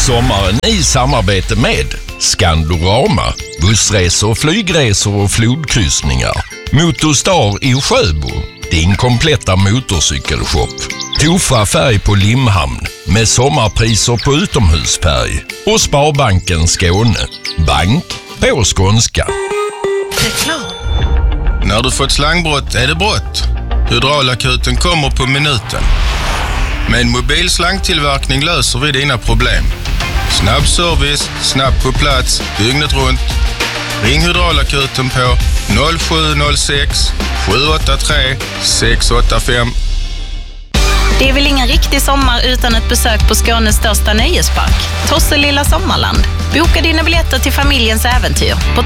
Sommaren i samarbete med Skandorama, bussresor, flygresor och flodkryssningar. Motorstar i Sjöbo, din kompletta motorcykelshop. Tofa färg på Limhamn med sommarpriser på utomhusfärg. Och Sparbanken Skåne, bank på skånska. Reklam. När du fått slangbrott är det brott. Hydraulakuten kommer på minuten. Med en mobil slangtillverkning löser vi dina problem. Snabb service, snabbt på plats, dygnet runt. Ring Hydraulakuten på 0706 783 685. Det är väl ingen riktig sommar utan ett besök på Skånes största nöjespark, Tosselilla Sommarland. Boka dina biljetter till familjens äventyr på